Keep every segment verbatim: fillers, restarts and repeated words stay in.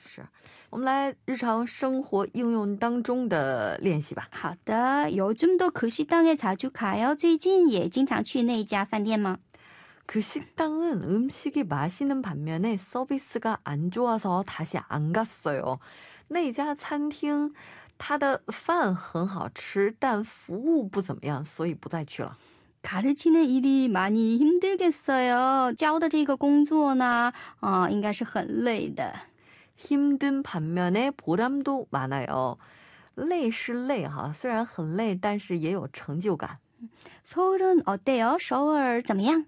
是，我们来日常生活应用当中的练习吧。 好的，요즘도 그 식당에 자주 가요? 最近也经常去那家饭店吗？ 그 식당은 음식이 맛있는 반면에 서비스가 안 좋아서 다시 안 갔어요. 那家餐厅它的饭很好吃，但服务不怎么样，所以不再去了。 가르치는 일이 많이 힘들겠어요. 教的这个工作呢，啊、应该是很累的。 힘든 반면에 보람도 많아요. 累是累哈，虽然很累，但是也有成就感。 서울은 어때요? 首尔怎么样？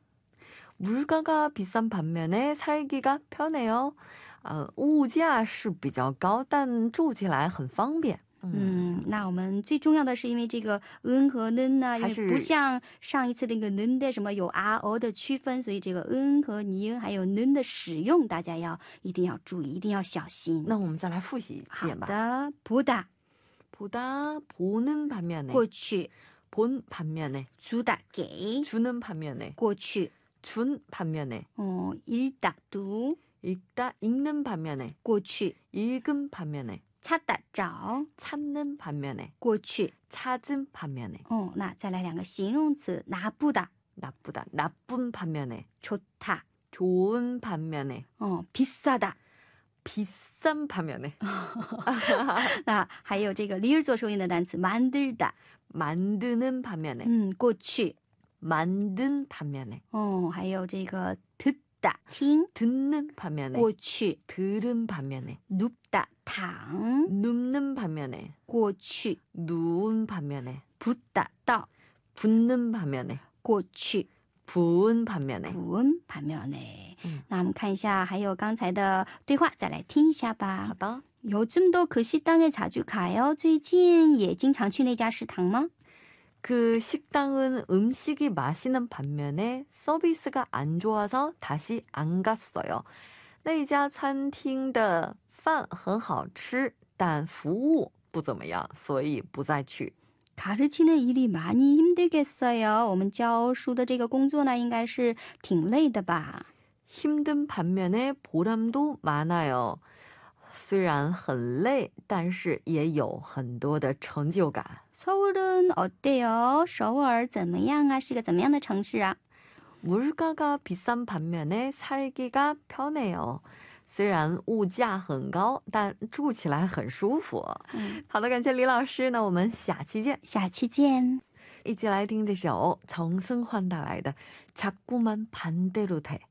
물가가 비싼 반면에 살기가 편해요. 어, 物价是比较高，但住起来很方便。 嗯，那我们最重要的是因为这个은和는呢，因为还是不像上一次那个는的什么有啊哦的区分，所以这个은和니은还有는的使用，大家要一定要注意，一定要小心。 那我们再来复习一好遍吧。 的，보다 보다 보는 반면에 过去， 본 반면에 주다给 주는 반면에 过去， 준 반면에 哦，읽다读 읽다 읽는 반면에 过去， 읽은 반면에 찾다找 찾는 반면에 过去。 찾은 반면에 哦，那再来两个形容词，나쁘다 나쁘다 나쁜 반면에 좋다 좋은 반면에 哦，비싸다 비싼 반면에 那还有这个里尔做收音的单词 만들다 만드는 반면에 嗯，过去 만든 반면에 哦，还有这个 듣다 听 듣는 반면에 过去 들은 반면에 눕다 躺 눕는 반면에 过去 누운 반면에 붓다 到 붓는 반면에 过去 부은 반면에 부은 반면에 嗯那我们看一下还有刚才的对话再来听一下吧。 好的 요즘도 그 식당에 자주 가요? 最近也经常去那家食堂吗？ 그 식당은 음식이 맛있는 반면에 서비스가 안 좋아서 다시 안 갔어요. 那家餐厅的饭很好吃，但服务不怎么样，所以不再去。 가르치는 일이 많이 힘들겠어요. 我们教书的这个工作呢，应该是挺累的吧？ 힘든 반면에 보람도 많아요. 虽然很累，但是也有很多的成就感。 서울은 어때요? 首尔怎么样啊？是个怎么样的城市啊？ 물가가 비싼 반면에 살기가 편해요. 虽然物价很高，但住起来很舒服。好的，感谢李老师，那我们下期见。 下期见。 一起来听这首정승환带来的자꾸만 반대로 돼。